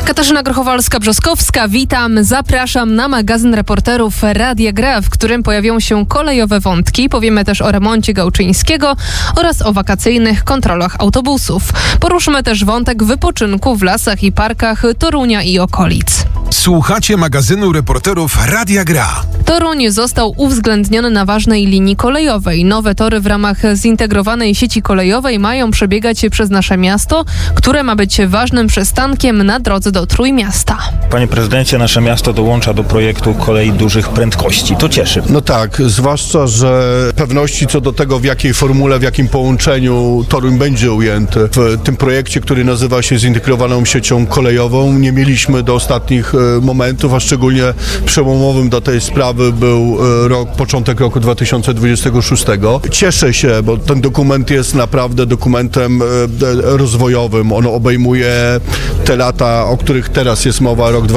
Katarzyna Grochowalska-Brzoskowska, witam. Zapraszam na magazyn reporterów Radia Gra, w którym pojawią się kolejowe wątki. Powiemy też o remoncie Gałczyńskiego oraz o wakacyjnych kontrolach autobusów. Poruszymy też wątek wypoczynku w lasach i parkach Torunia i okolic. Słuchacie magazynu reporterów Radia Gra. Toruń został uwzględniony na ważnej linii kolejowej. Nowe tory w ramach zintegrowanej sieci kolejowej mają przebiegać przez nasze miasto, które ma być ważnym przystankiem na drodze do Trójmiasta. Panie prezydencie, nasze miasto dołącza do projektu kolei dużych prędkości. To cieszy. No tak, zwłaszcza, że pewności co do tego, w jakiej formule, w jakim połączeniu Toruń będzie ujęty w tym projekcie, który nazywa się zintegrowaną siecią kolejową, nie mieliśmy do ostatnich momentów, a szczególnie przełomowym do tej sprawy był początek roku 2026. Cieszę się, bo ten dokument jest naprawdę dokumentem rozwojowym. On obejmuje te lata, o których teraz jest mowa, rok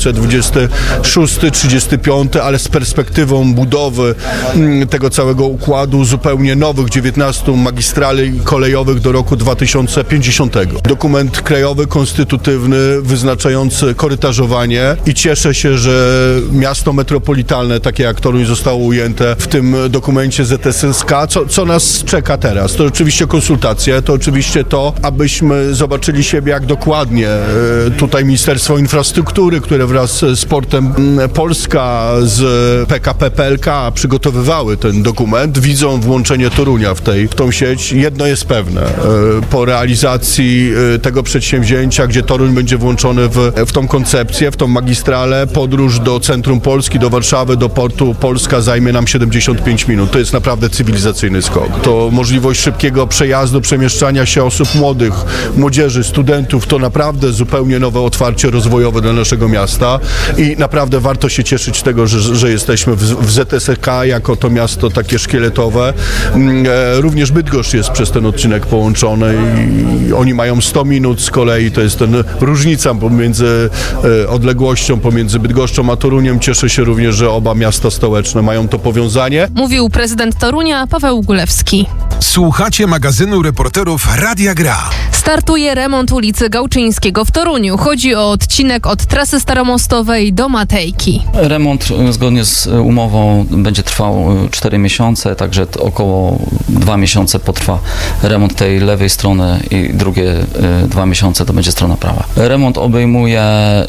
2026, 35, ale z perspektywą budowy tego całego układu zupełnie nowych 19 magistrali kolejowych do roku 2050. Dokument krajowy, konstytutywny, wyznaczający korytarzowanie i cieszę się, że miasto metropolitalne, takie jak Toruń, zostało ujęte w tym dokumencie ZSSK. Co nas czeka teraz? To oczywiście konsultacje, to oczywiście to, abyśmy zobaczyli siebie, jak dokładnie tutaj Ministerstwo Infrastruktury, które wraz z Portem Polska, z PKP PLK przygotowywały ten dokument, widzą włączenie Torunia w tą sieć. Jedno jest pewne, po realizacji tego przedsięwzięcia, gdzie Toruń będzie włączony w tą koncepcję, w tą magistralę, podróż do centrum Polski, do Warszawy, do Portu Polska zajmie nam 75 minut. To jest naprawdę cywilizacyjny skok. To możliwość szybkiego przejazdu, przemieszczania się osób młodych, młodzieży, studentów, to naprawdę zupełnie nowe otwarcie rozwojowe dla naszego miasta i naprawdę warto się cieszyć z tego, że jesteśmy w ZSK jako to miasto takie szkieletowe. Również Bydgoszcz jest przez ten odcinek połączony i oni mają 100 minut z kolei, to jest ten różnica pomiędzy odległością pomiędzy Bydgoszczą a Toruniem. Cieszę się również, że oba miasta stołeczne mają to powiązanie. Mówił prezydent Torunia Paweł Gulewski. Słuchacie magazynu reporterów Radia Gra. Startuje remont ulicy Gałczyńskiego w Toruniu. Chodzi o odcinek od trasy staromostowej do Matejki. Remont zgodnie z umową będzie trwał 4 miesiące, także około 2 miesiące potrwa remont tej lewej strony i drugie 2 miesiące to będzie strona prawa. Remont obejmuje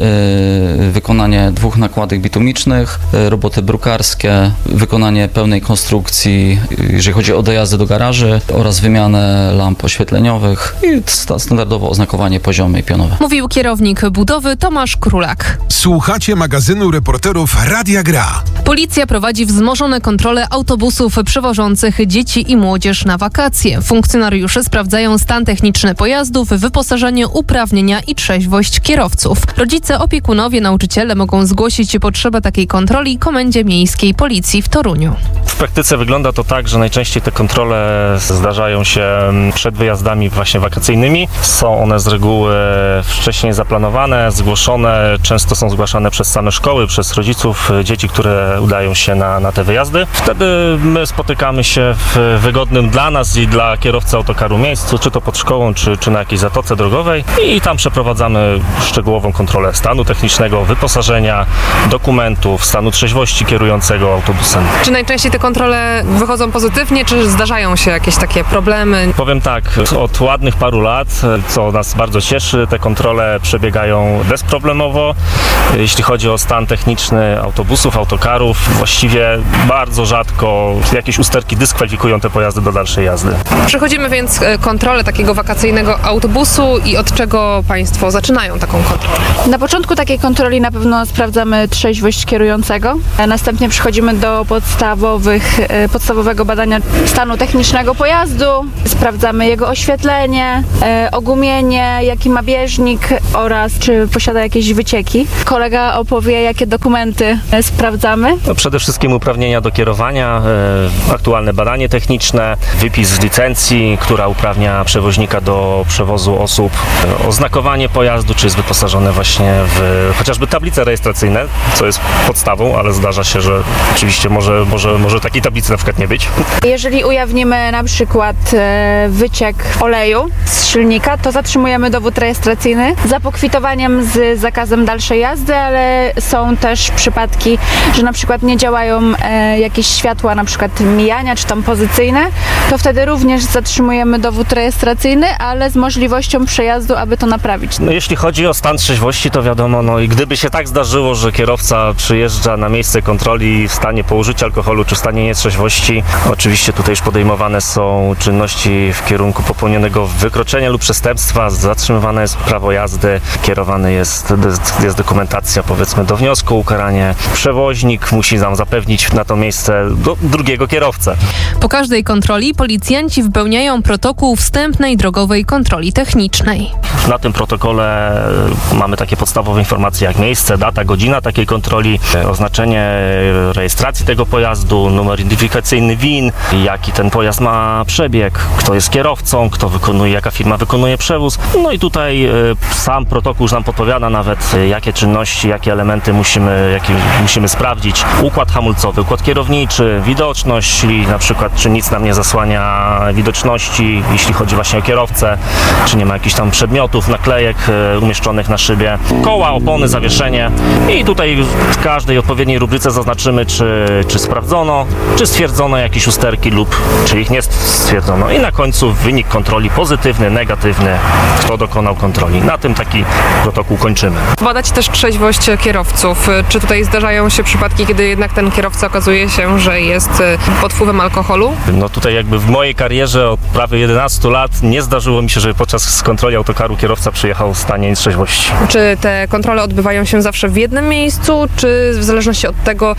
wykonanie 2 nakładek bitumicznych, roboty brukarskie, wykonanie pełnej konstrukcji, jeżeli chodzi o dojazdy do garaży oraz wymianę lamp oświetleniowych i standardowo oznakowanie poziome i pionowe. Mówił kierownik budowy Tomasz Królak. Słuchacie magazynu reporterów Radia Gra. Policja prowadzi wzmożone kontrole autobusów przewożących dzieci i młodzież na wakacje. Funkcjonariusze sprawdzają stan techniczny pojazdów, wyposażenie, uprawnienia i trzeźwość kierowców. Rodzice, opiekunowie, nauczyciele mogą zgłosić potrzebę takiej kontroli Komendzie Miejskiej Policji w Toruniu. W praktyce wygląda to tak, że najczęściej te kontrole zdarzają się przed wyjazdami właśnie wakacyjnymi. Są one z reguły wcześniej zaplanowane, zgłoszone, często są zgłaszane przez same szkoły, przez rodziców dzieci, które udają się na te wyjazdy. Wtedy my spotykamy się w wygodnym dla nas i dla kierowcy autokaru miejscu, czy to pod szkołą, czy na jakiejś zatoce drogowej i tam przeprowadzamy szczegółową kontrolę stanu technicznego, wyposażenia, dokumentów, stanu trzeźwości kierującego autobusem. Czy najczęściej te kontrole wychodzą pozytywnie, czy zdarzają się jakieś takie problemy? Powiem tak, od ładnych paru lat, co nas bardzo cieszy, te kontrole przebiegają bezproblemowo. Jeśli chodzi o stan techniczny autobusów, autokarów, właściwie bardzo rzadko jakieś usterki dyskwalifikują te pojazdy do dalszej jazdy. Przechodzimy więc kontrolę takiego wakacyjnego autobusu i od czego Państwo zaczynają taką kontrolę? Na początku takiej kontroli na pewno sprawdzamy trzeźwość kierującego. Następnie przechodzimy do podstawowego badania stanu technicznego pojazdu. Sprawdzamy jego oświetlenie, ogumienie, jaki ma bieżnik oraz czy posiada jakieś wycieki. Kolega opowie, jakie dokumenty sprawdzamy. Przede wszystkim uprawnienia do kierowania, aktualne badanie techniczne, wypis z licencji, która uprawnia przewoźnika do przewozu osób, oznakowanie pojazdu, czy jest wyposażone właśnie w chociażby tablice rejestracyjne, co jest podstawą, ale zdarza się, że oczywiście może takiej tablicy na przykład nie być. Jeżeli ujawnimy mamy na przykład wyciek oleju z silnika, to zatrzymujemy dowód rejestracyjny za pokwitowaniem z zakazem dalszej jazdy, ale są też przypadki, że na przykład nie działają jakieś światła, na przykład mijania czy tam pozycyjne, to wtedy również zatrzymujemy dowód rejestracyjny, ale z możliwością przejazdu, aby to naprawić. No, jeśli chodzi o stan trzeźwości, to wiadomo, no i gdyby się tak zdarzyło, że kierowca przyjeżdża na miejsce kontroli w stanie po użyciu alkoholu czy w stanie nietrzeźwości, oczywiście tutaj już podejmowane są czynności w kierunku popełnionego wykroczenia lub przestępstwa, zatrzymywane jest prawo jazdy, kierowany jest dokumentacja, powiedzmy, do wniosku o ukaranie. Przewoźnik musi nam zapewnić na to miejsce drugiego kierowcę. Po każdej kontroli policjanci wypełniają protokół wstępnej drogowej kontroli technicznej. Na tym protokole mamy takie podstawowe informacje jak miejsce, data, godzina takiej kontroli, oznaczenie rejestracji tego pojazdu, numer identyfikacyjny VIN, jaki ten pojazd ma przebieg, kto jest kierowcą, jaka firma wykonuje przewóz. No i tutaj sam protokół już nam podpowiada nawet, jakie czynności, jakie elementy musimy sprawdzić. Układ hamulcowy, układ kierowniczy, widoczność, czyli na przykład czy nic nam nie zasłania widoczności, jeśli chodzi właśnie o kierowcę, czy nie ma jakichś tam przedmiotów, naklejek umieszczonych na szybie, koła, opony, zawieszenie i tutaj w każdej odpowiedniej rubryce zaznaczymy, czy sprawdzono, czy stwierdzono jakieś usterki lub czy ich nie stwierdzono i na końcu wynik kontroli pozytywny, negatywny, kto dokonał kontroli. Na tym taki protokół kończymy. Badać też trzeźwość kierowców. Czy tutaj zdarzają się przypadki, kiedy jednak ten kierowca okazuje się, że jest pod wpływem alkoholu? No tutaj jakby w mojej karierze od prawie 11 lat nie zdarzyło mi się, że podczas kontroli autokaru kierowca przyjechał w stanie nietrzeźwości. Czy te kontrole odbywają się zawsze w jednym miejscu, czy w zależności od tego,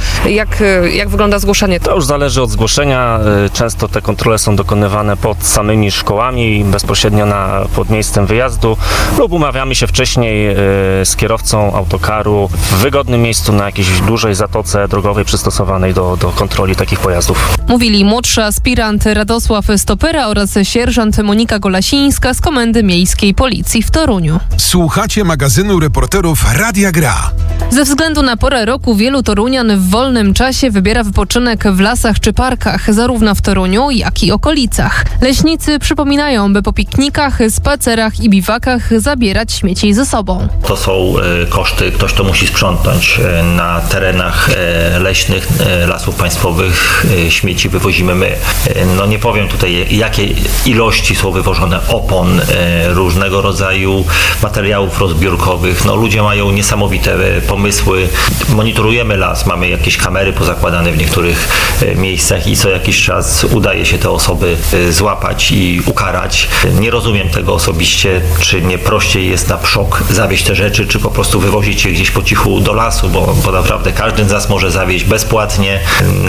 jak wygląda zgłoszenie? To już zależy od zgłoszenia. Często te kontrole są dokonywane pod samymi szkołami, bezpośrednio pod miejscem wyjazdu lub umawiamy się wcześniej z kierowcą autokaru w wygodnym miejscu na jakiejś dużej zatoce drogowej przystosowanej do kontroli takich pojazdów. Mówili młodszy aspirant Radosław Stopera oraz sierżant Monika Golasińska z Komendy Miejskiej Policji w Toruniu. Słuchacie magazynu reporterów Radia Gra. Ze względu na porę roku wielu torunian w wolnym czasie wybiera wypoczynek w lasach czy parkach, zarówno w Toruniu, jak i okolicach. Leśnicy przypominają, by po piknikach, spacerach i biwakach zabierać śmieci ze sobą. To są koszty, ktoś to musi sprzątnąć. Na terenach leśnych, lasów państwowych śmieci wywozimy my. No nie powiem tutaj, jakie ilości są wywożone opon, różnego rodzaju materiałów rozbiórkowych. No ludzie mają niesamowite pomysły. Monitorujemy las, mamy jakieś kamery pozakładane w niektórych miejscach i co jakiś czas udaje się te osoby złapać i ukarać. Nie rozumiem tego osobiście, czy nie prościej jest na przok zawieźć te rzeczy, czy po prostu wywozić je gdzieś po cichu do lasu, bo naprawdę każdy z nas może zawieźć bezpłatnie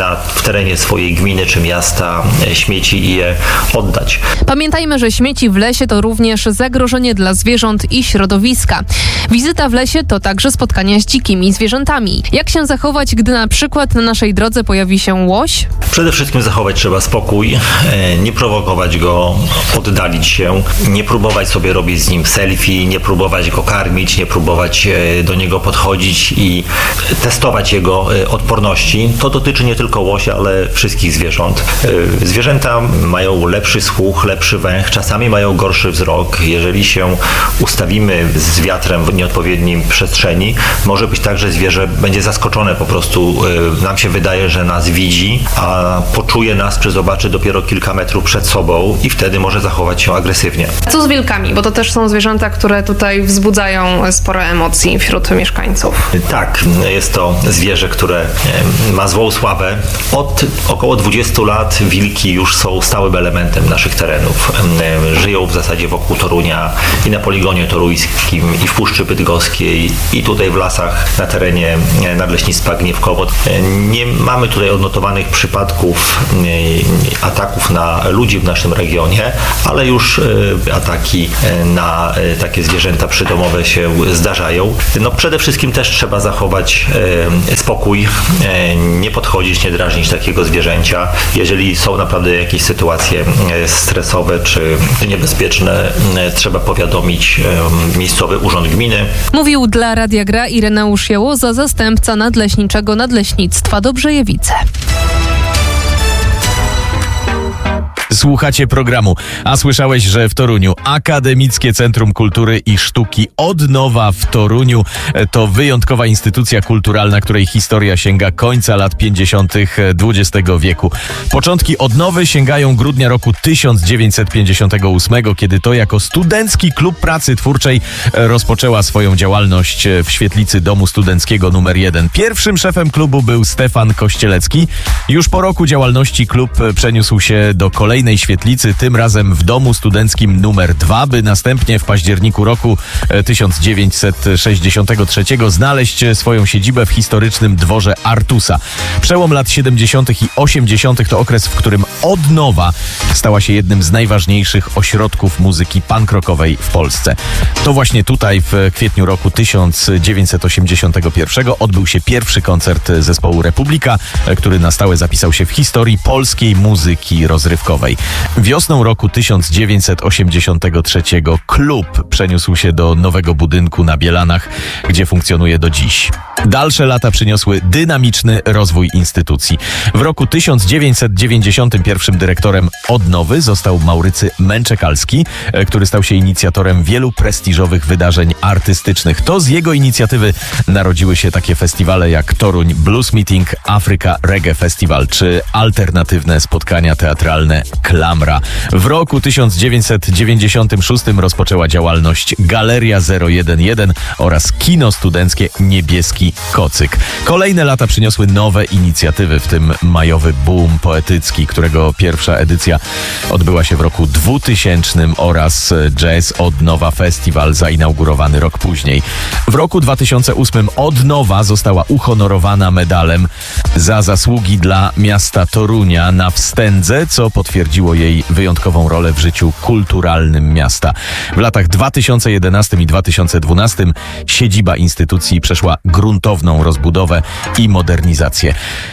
w terenie swojej gminy czy miasta śmieci i je oddać. Pamiętajmy, że śmieci w lesie to również zagrożenie dla zwierząt i środowiska. Wizyta w lesie to także spotkania z dzikimi zwierzętami. Jak się zachować, gdy na przykład na naszej drodze pojawi się łoś? Przede wszystkim zachować trzeba spokój, nie prowokować go, oddalić się, nie próbować sobie robić z nim selfie, nie próbować go karmić, nie próbować do niego podchodzić i testować jego odporności. To dotyczy nie tylko łosia, ale wszystkich zwierząt. Zwierzęta mają lepszy słuch, lepszy węch, czasami mają gorszy wzrok. Jeżeli się ustawimy z wiatrem w nieodpowiednim przestrzeni, może być tak, że zwierzę będzie zaskoczone po prostu. Nam się wydaje, że nas widzi, a poczuje nas czy zobaczy dopiero kilka metrów przed sobą i wtedy może zachować się agresywnie. Co z wilkami? Bo to też są zwierzęta, które tutaj wzbudzają sporo emocji wśród mieszkańców. Tak, jest to zwierzę, które ma złą sławę. Od około 20 lat wilki już są stałym elementem naszych terenów. Żyją w zasadzie wokół Torunia i na poligonie toruńskim i w Puszczy Bydgoskiej i tutaj w lasach na terenie Nadleśnictwa Gniewkowo. Nie mamy tutaj odnotowanych przypadków ataków na ludzi w naszym regionie, ale już ataki na takie zwierzęta przydomowe się zdarzają. No przede wszystkim też trzeba zachować spokój, nie podchodzić, nie drażnić takiego zwierzęcia. Jeżeli są naprawdę jakieś sytuacje stresowe czy niebezpieczne, trzeba powiadomić miejscowy urząd gminy. Mówił dla Radia Gra Ireneusz Jałoza, zastępca nadleśniczego Nadleśnictwa Dobrzejewice. Słuchacie programu. A słyszałeś, że w Toruniu Akademickie Centrum Kultury i Sztuki Odnowa w Toruniu to wyjątkowa instytucja kulturalna, której historia sięga końca lat 50. XX wieku. Początki Odnowy sięgają grudnia roku 1958, kiedy to jako studencki klub pracy twórczej rozpoczęła swoją działalność w świetlicy Domu Studenckiego nr 1. Pierwszym szefem klubu był Stefan Kościelecki. Już po roku działalności klub przeniósł się do kolejnej świetlicy, tym razem w Domu Studenckim nr 2, by następnie w październiku roku 1963 znaleźć swoją siedzibę w historycznym dworze Artusa. Przełom lat 70. i 80. to okres, w którym Odnowa stała się jednym z najważniejszych ośrodków muzyki punk rockowej w Polsce. To właśnie tutaj w kwietniu roku 1981 odbył się pierwszy koncert zespołu Republika, który na stałe zapisał się w historii polskiej muzyki rozrywkowej. Wiosną roku 1983 klub przeniósł się do nowego budynku na Bielanach, gdzie funkcjonuje do dziś. Dalsze lata przyniosły dynamiczny rozwój instytucji. W roku 1991 dyrektorem Odnowy został Maurycy Męczekalski, który stał się inicjatorem wielu prestiżowych wydarzeń artystycznych. To z jego inicjatywy narodziły się takie festiwale jak Toruń Blues Meeting, Africa Reggae Festival czy alternatywne spotkania teatralne Klamra. W roku 1996 rozpoczęła działalność Galeria 011 oraz kino studenckie Niebieski Kocyk. Kolejne lata przyniosły nowe inicjatywy, w tym majowy boom poetycki, którego pierwsza edycja odbyła się w roku 2000 oraz Jazz Odnowa Festival zainaugurowany rok później. W roku 2008 Odnowa została uhonorowana medalem za zasługi dla miasta Torunia na wstędze, co potwierdziło jej wyjątkową rolę w życiu kulturalnym miasta. W latach 2011 i 2012 siedziba instytucji przeszła gruntowną rozbudowę i modernizację.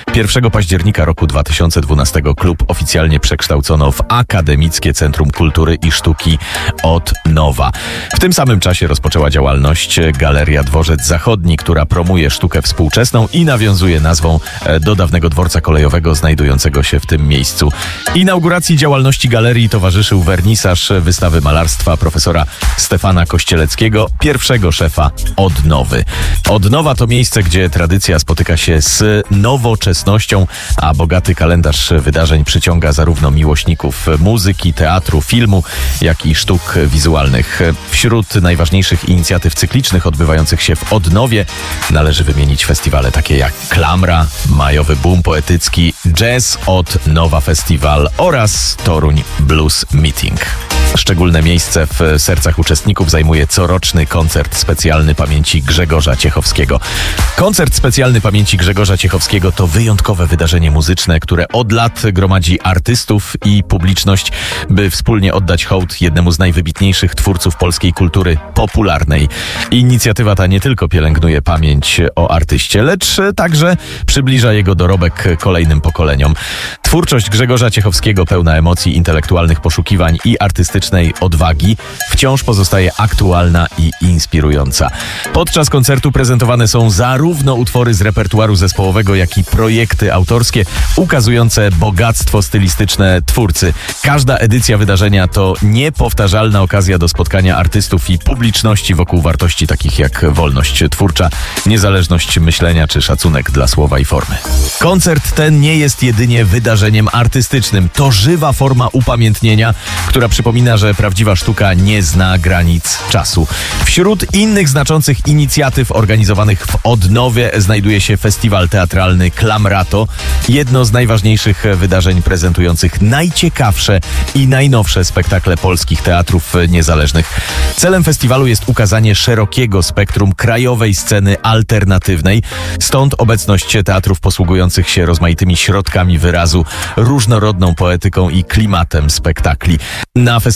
1 października roku 2012 klub oficjalnie przekształcono w Akademickie Centrum Kultury i Sztuki Odnowa. W tym samym czasie rozpoczęła działalność Galeria Dworzec Zachodni, która promuje sztukę współczesną i nawiązuje nazwą do dawnego dworca kolejowego znajdującego się w tym miejscu. Inauguracji działalności galerii towarzyszył wernisaż wystawy malarstwa profesora Stefana Kościeleckiego, pierwszego szefa Odnowy. Odnowa to miejsce, gdzie tradycja spotyka się z nowoczesnością, a bogaty kalendarz wydarzeń przyciąga zarówno miłośników muzyki, teatru, filmu, jak i sztuk wizualnych. Wśród najważniejszych inicjatyw cyklicznych odbywających się w Odnowie należy wymienić festiwale takie jak Klamra, Majowy Boom Poetycki, Jazz Odnowa Festival oraz Toruń Blues Meeting. Szczególne miejsce w sercach uczestników zajmuje coroczny koncert specjalny pamięci Grzegorza Ciechowskiego. Koncert specjalny pamięci Grzegorza Ciechowskiego to wyjątkowe wydarzenie muzyczne, które od lat gromadzi artystów i publiczność, by wspólnie oddać hołd jednemu z najwybitniejszych twórców polskiej kultury popularnej. Inicjatywa ta nie tylko pielęgnuje pamięć o artyście, lecz także przybliża jego dorobek kolejnym pokoleniom. Twórczość Grzegorza Ciechowskiego, pełna emocji, intelektualnych poszukiwań i artystycznej odwagi, wciąż pozostaje aktualna i inspirująca. Podczas koncertu prezentowane są zarówno utwory z repertuaru zespołowego, jak i projekty autorskie ukazujące bogactwo stylistyczne twórcy. Każda edycja wydarzenia to niepowtarzalna okazja do spotkania artystów i publiczności wokół wartości takich jak wolność twórcza, niezależność myślenia czy szacunek dla słowa i formy. Koncert ten nie jest jedynie wydarzeniem artystycznym. To żywa forma upamiętnienia, która przypomina, że prawdziwa sztuka nie zna granic czasu. Wśród innych znaczących inicjatyw organizowanych w Odnowie znajduje się festiwal teatralny Klamrato, jedno z najważniejszych wydarzeń prezentujących najciekawsze i najnowsze spektakle polskich teatrów niezależnych. Celem festiwalu jest ukazanie szerokiego spektrum krajowej sceny alternatywnej, stąd obecność teatrów posługujących się rozmaitymi środkami wyrazu, różnorodną poetyką i klimatem spektakli. Na festiwalu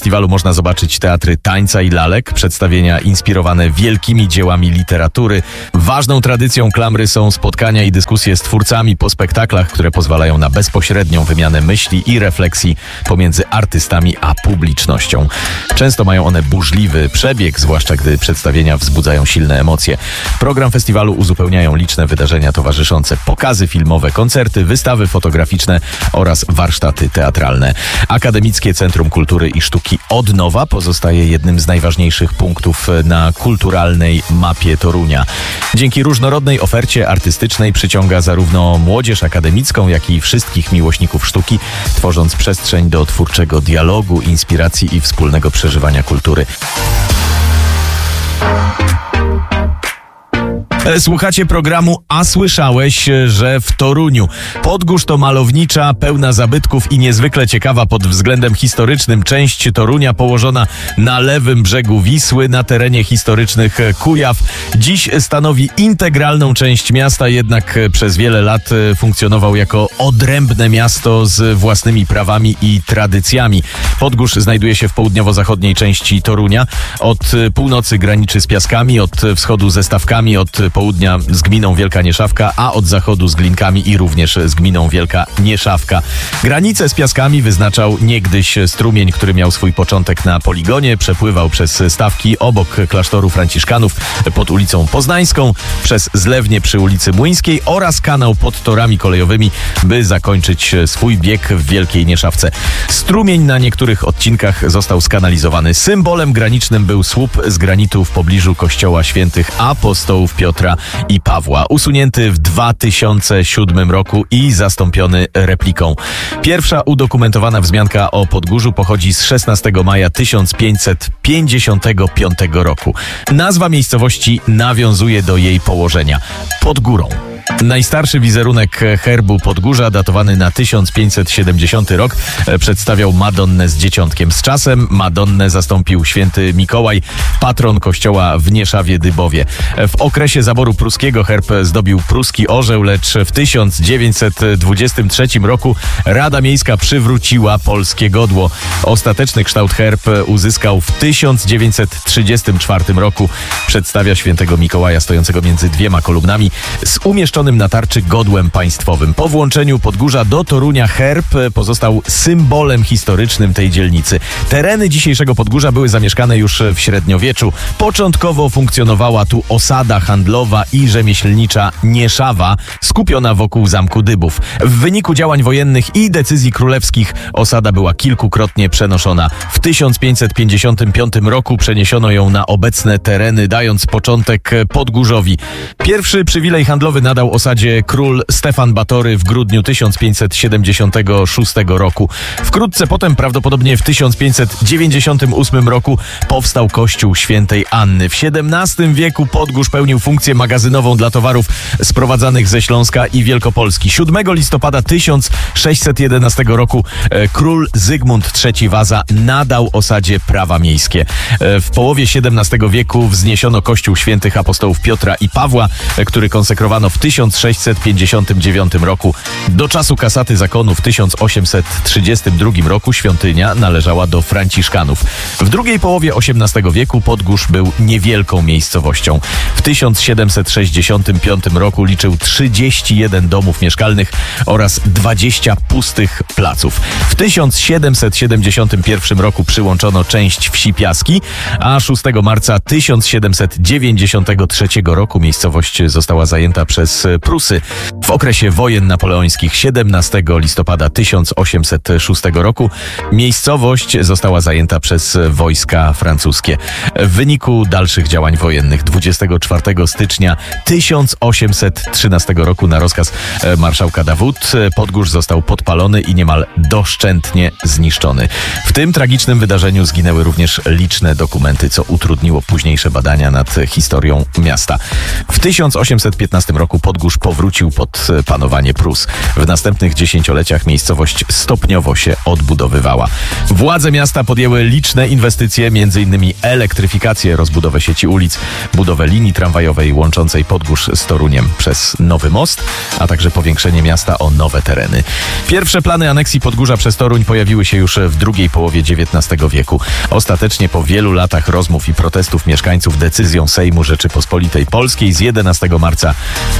festiwalu można zobaczyć teatry tańca i lalek, przedstawienia inspirowane wielkimi dziełami literatury. Ważną tradycją Klamry są spotkania i dyskusje z twórcami po spektaklach, które pozwalają na bezpośrednią wymianę myśli i refleksji pomiędzy artystami a publicznością. Często mają one burzliwy przebieg, zwłaszcza gdy przedstawienia wzbudzają silne emocje. Program festiwalu uzupełniają liczne wydarzenia towarzyszące, pokazy filmowe, koncerty, wystawy fotograficzne oraz warsztaty teatralne. Akademickie Centrum Kultury i Sztuki Odnowa pozostaje jednym z najważniejszych punktów na kulturalnej mapie Torunia. Dzięki różnorodnej ofercie artystycznej przyciąga zarówno młodzież akademicką, jak i wszystkich miłośników sztuki, tworząc przestrzeń do twórczego dialogu, inspiracji i wspólnego przeżywania kultury. Słuchacie programu A słyszałeś, że w Toruniu? Podgórz to malownicza, pełna zabytków i niezwykle ciekawa pod względem historycznym część Torunia położona na lewym brzegu Wisły, na terenie historycznych Kujaw. Dziś stanowi integralną część miasta, jednak przez wiele lat funkcjonował jako odrębne miasto z własnymi prawami i tradycjami. Podgórz znajduje się w południowo-zachodniej części Torunia. Od północy graniczy z Piaskami, od wschodu ze Stawkami, od południa z gminą Wielka Nieszawka, a od zachodu z Glinkami i również z gminą Wielka Nieszawka. Granicę z Piaskami wyznaczał niegdyś strumień, który miał swój początek na poligonie, przepływał przez Stawki obok klasztoru franciszkanów pod ulicą Poznańską, przez zlewnię przy ulicy Młyńskiej oraz kanał pod torami kolejowymi, by zakończyć swój bieg w Wielkiej Nieszawce. Strumień na niektórych odcinkach został skanalizowany. Symbolem granicznym był słup z granitu w pobliżu kościoła świętych apostołów Piotra i Pawła, usunięty w 2007 roku i zastąpiony repliką. Pierwsza udokumentowana wzmianka o Podgórzu pochodzi z 16 maja 1555 roku. Nazwa miejscowości nawiązuje do jej położenia – pod górą. Najstarszy wizerunek herbu Podgórza, datowany na 1570 rok, przedstawiał Madonnę z dzieciątkiem. Z czasem Madonnę zastąpił święty Mikołaj, patron kościoła w Nieszawie-Dybowie. W okresie zaboru pruskiego herb zdobił pruski orzeł, lecz w 1923 roku Rada Miejska przywróciła polskie godło. Ostateczny kształt herb uzyskał w 1934 roku. Przedstawia świętego Mikołaja stojącego między dwiema kolumnami z umieszczonym na tarczy godłem państwowym. Po włączeniu Podgórza do Torunia herb pozostał symbolem historycznym tej dzielnicy. Tereny dzisiejszego Podgórza były zamieszkane już w średniowieczu. Początkowo funkcjonowała tu osada handlowa i rzemieślnicza Nieszawa, skupiona wokół zamku Dybów. W wyniku działań wojennych i decyzji królewskich osada była kilkukrotnie przenoszona. W 1555 roku przeniesiono ją na obecne tereny, dając początek Podgórzowi. Pierwszy przywilej handlowy nadał osadzie król Stefan Batory w grudniu 1576 roku. Wkrótce potem, prawdopodobnie w 1598 roku, powstał kościół świętej Anny. W XVII wieku Podgórz pełnił funkcję magazynową dla towarów sprowadzanych ze Śląska i Wielkopolski. 7 listopada 1611 roku król Zygmunt III Waza nadał osadzie prawa miejskie. W połowie XVII wieku wzniesiono kościół świętych apostołów Piotra i Pawła, który konsekrowano w 1659 roku. Do czasu kasaty zakonu w 1832 roku świątynia należała do franciszkanów. W drugiej połowie XVIII wieku Podgórz był niewielką miejscowością. W 1765 roku liczył 31 domów mieszkalnych oraz 20 pustych placów. W 1771 roku przyłączono część wsi Piaski, a 6 marca 1793 roku miejscowość została zajęta przez Prusy. W okresie wojen napoleońskich 17 listopada 1806 roku miejscowość została zajęta przez wojska francuskie. W wyniku dalszych działań wojennych 24 stycznia 1813 roku na rozkaz marszałka Davout Podgórz został podpalony i niemal doszczętnie zniszczony. W tym tragicznym wydarzeniu zginęły również liczne dokumenty, co utrudniło późniejsze badania nad historią miasta. W 1815 roku Podgórz powrócił pod panowanie Prus. W następnych dziesięcioleciach miejscowość stopniowo się odbudowywała. Władze miasta podjęły liczne inwestycje, m.in. elektryfikację, rozbudowę sieci ulic, budowę linii tramwajowej łączącej Podgórz z Toruniem przez nowy most, a także powiększenie miasta o nowe tereny. Pierwsze plany aneksji Podgórza przez Toruń pojawiły się już w drugiej połowie XIX wieku. Ostatecznie po wielu latach rozmów i protestów mieszkańców decyzją Sejmu Rzeczypospolitej Polskiej z 11 marca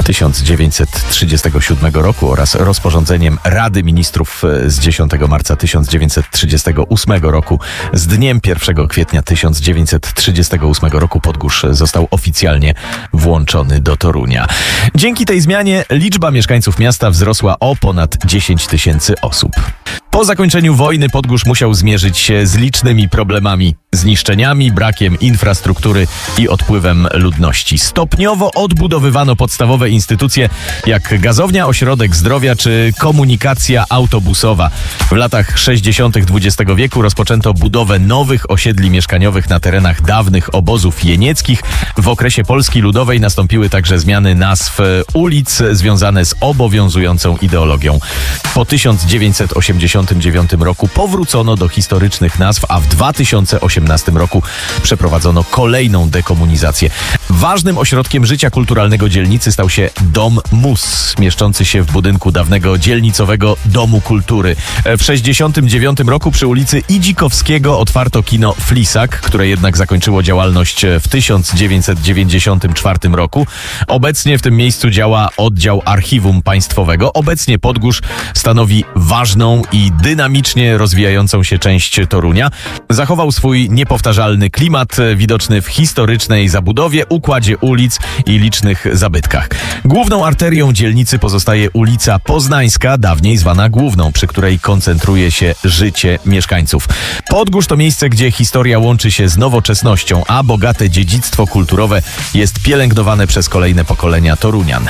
1937 roku oraz rozporządzeniem Rady Ministrów z 10 marca 1938 roku z dniem 1 kwietnia 1938 roku Podgórz został oficjalnie włączony do Torunia. Dzięki tej zmianie liczba mieszkańców miasta wzrosła o ponad 10 000 osób. Po zakończeniu wojny Podgórz musiał zmierzyć się z licznymi problemami, zniszczeniami, brakiem infrastruktury i odpływem ludności. Stopniowo odbudowywano podstawowe instytucje jak gazownia, ośrodek zdrowia czy komunikacja autobusowa. W latach 60. XX wieku rozpoczęto budowę nowych osiedli mieszkaniowych na terenach dawnych obozów jenieckich. W okresie Polski Ludowej nastąpiły także zmiany nazw ulic związane z obowiązującą ideologią. Po 1989 roku powrócono do historycznych nazw, a w 2018 roku przeprowadzono kolejną dekomunizację. Ważnym ośrodkiem życia kulturalnego dzielnicy stał się Dom Mus, mieszczący się w budynku dawnego dzielnicowego Domu Kultury. W 1969 roku przy ulicy Idzikowskiego otwarto kino Flisak, które jednak zakończyło działalność w 1994 roku. Obecnie w tym miejscu działa oddział Archiwum Państwowego. Obecnie Podgórz stanowi ważną i dynamicznie rozwijającą się część Torunia. Zachował swój niepowtarzalny klimat, widoczny w historycznej zabudowie, układzie ulic i licznych zabytkach. Główną arterią dzielnicy pozostaje ulica Poznańska, dawniej zwana Główną, przy której koncentruje się życie mieszkańców. Podgórz to miejsce, gdzie historia łączy się z nowoczesnością, a bogate dziedzictwo kulturowe jest pielęgnowane przez kolejne pokolenia Torunian.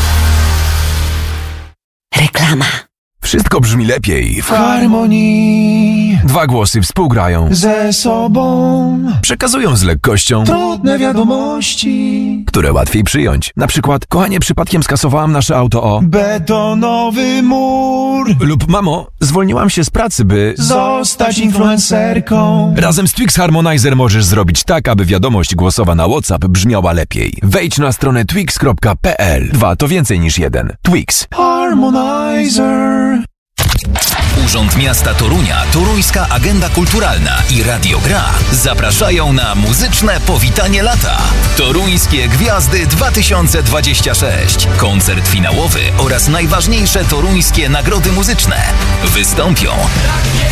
Reklama. Wszystko brzmi lepiej W harmonii. Dwa głosy współgrają Ze sobą. Przekazują z lekkością Trudne wiadomości. które łatwiej przyjąć. Na przykład, kochanie, przypadkiem skasowałam nasze auto o Betonowy mur. lub mamo, zwolniłam się z pracy, by Zostać influencerką. Razem z Twix Harmonizer możesz zrobić tak, aby wiadomość głosowa na WhatsApp brzmiała lepiej. Wejdź na stronę twix.pl. 2 to więcej niż 1. Twix. Harmonizer. Urząd Miasta Torunia, Toruńska Agenda Kulturalna i Radio Gra zapraszają na muzyczne powitanie lata. Toruńskie Gwiazdy 2026. Koncert finałowy oraz najważniejsze toruńskie nagrody muzyczne. Wystąpią